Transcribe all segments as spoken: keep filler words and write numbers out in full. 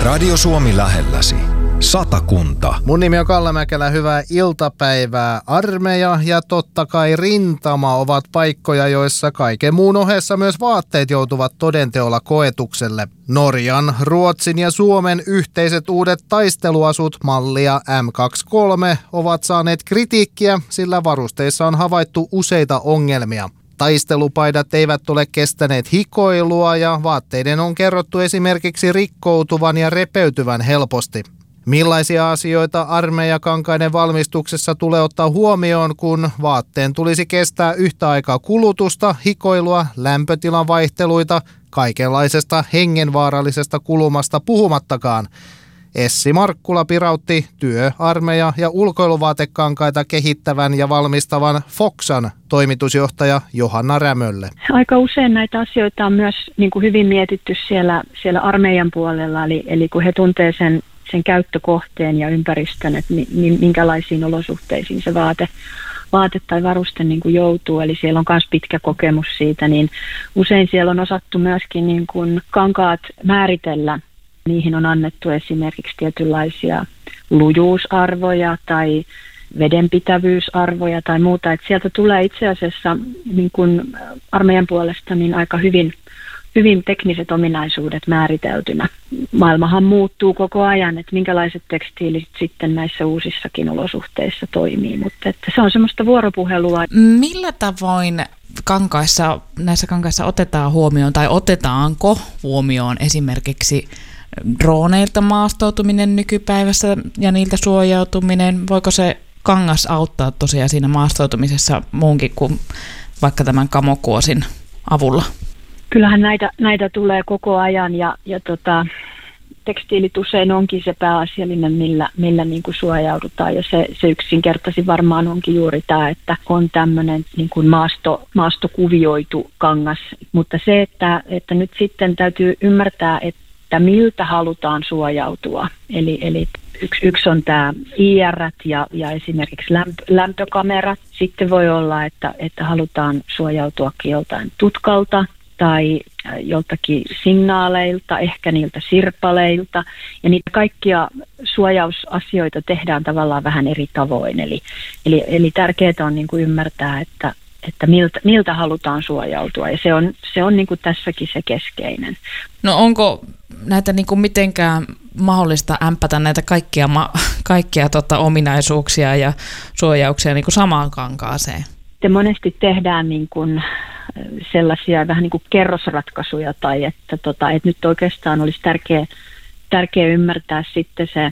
Radio Suomi lähelläsi. Satakunta. Mun nimi on Kalle Mäkelä, hyvää iltapäivää. Armeija ja totta kai rintama ovat paikkoja, joissa kaiken muun ohessa myös vaatteet joutuvat todenteolla koetukselle. Norjan, Ruotsin ja Suomen yhteiset uudet taisteluasut mallia M kaksikymmentäkolme ovat saaneet kritiikkiä, sillä varusteissa on havaittu useita ongelmia. Taistelupaidat eivät ole kestäneet hikoilua ja vaatteiden on kerrottu esimerkiksi rikkoutuvan ja repeytyvän helposti. Millaisia asioita armeijakankaiden valmistuksessa tulee ottaa huomioon, kun vaatteen tulisi kestää yhtä aikaa kulutusta, hikoilua, lämpötilan vaihteluita, kaikenlaisesta hengenvaarallisesta kulumasta puhumattakaan? Essi Markkula pirautti työ-, armeija- ja ulkoiluvaatekankaita kehittävän ja valmistavan Foxan toimitusjohtaja Johanna Rämölle. Aika usein näitä asioita on myös niin kuin hyvin mietitty siellä, siellä armeijan puolella, eli, eli kun he tuntee sen, sen käyttökohteen ja ympäristön, että mi, minkälaisiin olosuhteisiin se vaate, vaate tai varuste niin kuin joutuu, eli siellä on myös pitkä kokemus siitä, niin usein siellä on osattu myöskin niin kuin kankaat määritellä. Niihin on annettu esimerkiksi tietynlaisia lujuusarvoja tai vedenpitävyysarvoja tai muuta. Että sieltä tulee itse asiassa niin kuin armeijan puolesta niin aika hyvin, hyvin tekniset ominaisuudet määriteltynä. Maailmahan muuttuu koko ajan, että minkälaiset tekstiilit sitten näissä uusissakin olosuhteissa toimii. Mutta että se on semmoista vuoropuhelua. Millä tavoin kankaissa, näissä kankaissa otetaan huomioon tai otetaanko huomioon esimerkiksi droneilta maastoutuminen nykypäivässä ja niiltä suojautuminen? Voiko se kangas auttaa tosiaan siinä maastoutumisessa muunkin kuin vaikka tämän kamokuosin avulla? Kyllähän näitä, näitä tulee koko ajan ja, ja tota, tekstiilit usein onkin se pääasiallinen, millä, millä niin kuin suojaudutaan. Ja se, se yksinkertaisin varmaan onkin juuri tämä, että on tämmöinen niin kuin maasto, maastokuvioitu kangas. Mutta se, että, että nyt sitten täytyy ymmärtää, että että miltä halutaan suojautua. Eli, eli yksi, yksi on tämä I R ja, ja esimerkiksi lämpö, lämpökamerat. Sitten voi olla, että, että halutaan suojautuakin joltain tutkalta tai joltakin signaaleilta, ehkä niiltä sirpaleilta. Ja niitä kaikkia suojausasioita tehdään tavallaan vähän eri tavoin. Eli, eli, eli tärkeää on niin kuin ymmärtää, että että miltä, miltä halutaan suojautua, ja se on, se on niin kuin tässäkin se keskeinen. No onko näitä niin kuin mitenkään mahdollista ämpätä näitä kaikkia, ma- kaikkia tota ominaisuuksia ja suojauksia niin kuin samaan kankaaseen? Te monesti tehdään niin kuin sellaisia vähän niin kuin kerrosratkaisuja, tai että, tota, että nyt oikeastaan olisi tärkeää, tärkeää ymmärtää sitten se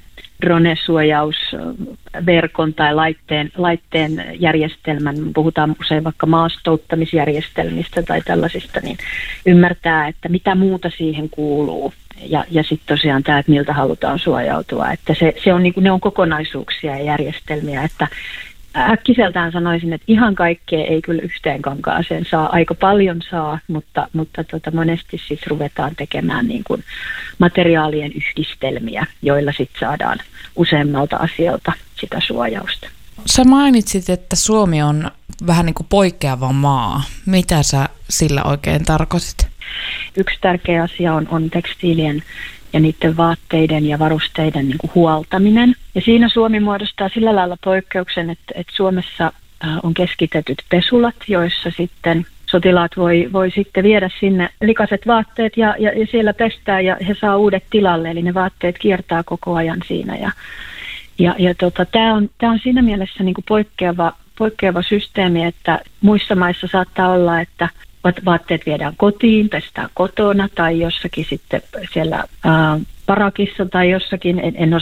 drone-suojausverkon tai laitteen, laitteen järjestelmän, puhutaan usein vaikka maastouttamisjärjestelmistä tai tällaisista, niin ymmärtää, että mitä muuta siihen kuuluu. Ja, ja sitten tosiaan tämä, että miltä halutaan suojautua. Että se, se on, niin kuin, ne on kokonaisuuksia ja järjestelmiä, että äkkiseltään sanoisin, että ihan kaikkea ei kyllä yhteen kankaaseen saa. Aika paljon saa, mutta, mutta tota monesti sitten ruvetaan tekemään niin kuin materiaalien yhdistelmiä, joilla sitten saadaan useammalta asialta sitä suojausta. Sä mainitsit, että Suomi on vähän niin kuin poikkeava maa. Mitä sä sillä oikein tarkoitit? Yksi tärkeä asia on, on tekstiilien ja niiden vaatteiden ja varusteiden niin kuin huoltaminen. Ja siinä Suomi muodostaa sillä lailla poikkeuksen, että, että Suomessa on keskitetyt pesulat, joissa sitten sotilaat voi, voi sitten viedä sinne likaiset vaatteet ja, ja, ja siellä pestää ja he saa uudet tilalle. Eli ne vaatteet kiertää koko ajan siinä. Ja, ja, ja tota, tämä on, tää on siinä mielessä niin kuin poikkeava, poikkeava systeemi, että muissa maissa saattaa olla, että vaatteet viedään kotiin, pestään kotona tai jossakin sitten siellä ää, parakissa tai jossakin, en, en